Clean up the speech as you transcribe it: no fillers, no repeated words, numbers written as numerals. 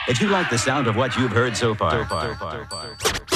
If you like the sound of what you've heard so far,